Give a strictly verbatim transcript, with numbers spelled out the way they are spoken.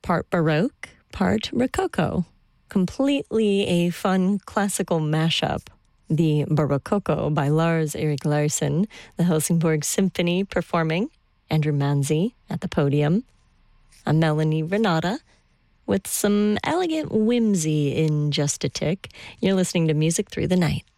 part Baroque, part Rococo. Completely a fun classical mashup. The Barococo by Lars Erik Larsson, the Helsingborg Symphony performing, Andrew Manzi at the podium, a Melanie Renata with some elegant whimsy in just a tick. You're listening to Music Through the Night.